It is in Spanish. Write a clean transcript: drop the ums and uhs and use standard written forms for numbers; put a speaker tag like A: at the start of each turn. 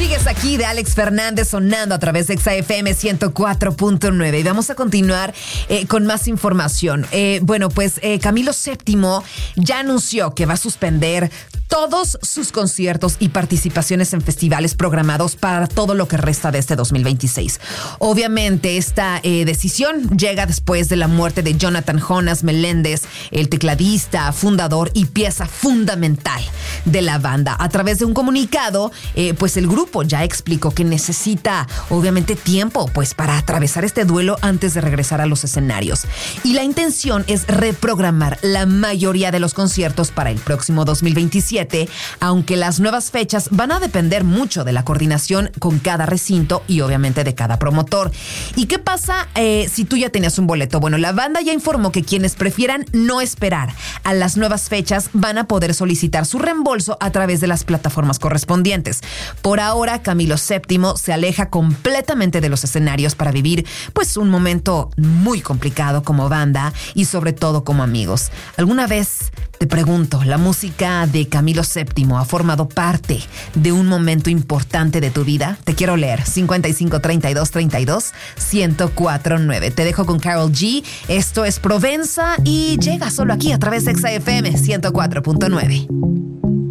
A: Sigues aquí de Alex Fernández sonando a través de XFM 104.9 y vamos a continuar con más información. Camilo VII ya anunció que va a suspender todos sus conciertos y participaciones en festivales programados para todo lo que resta de este 2026. Obviamente, esta decisión llega después de la muerte de Jonathan Jonas Meléndez, el tecladista, fundador y pieza fundamental de la banda. A través de un comunicado, el grupo ya explicó que necesita, obviamente, tiempo para atravesar este duelo antes de regresar a los escenarios. Y la intención es reprogramar la mayoría de los conciertos para el próximo 2027, aunque las nuevas fechas van a depender mucho de la coordinación con cada recinto y obviamente de cada promotor. ¿Y qué pasa si tú ya tenías un boleto? Bueno, la banda ya informó que quienes prefieran no esperar a las nuevas fechas van a poder solicitar su reembolso a través de las plataformas correspondientes. Por ahora, Camilo VII se aleja completamente de los escenarios para vivir un momento muy complicado como banda y sobre todo como amigos. ¿Alguna vez, te pregunto, la música de Camilo VII ha formado parte de un momento importante de tu vida? Te quiero leer. 55 32 32 1049. Te dejo con Karol G. Esto es Provenza y llega solo aquí a través de XFM 104.9.